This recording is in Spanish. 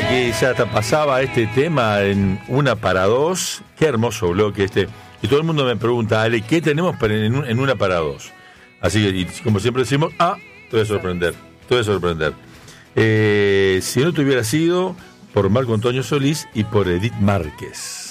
que ya hasta pasaba este tema en Una para Dos. Qué hermoso bloque este. Y todo el mundo me pregunta, Ale, ¿qué tenemos en Una para Dos? Así que, y como siempre decimos, te voy a sorprender. Si no te hubiera sido por Marco Antonio Solís y por Edith Márquez.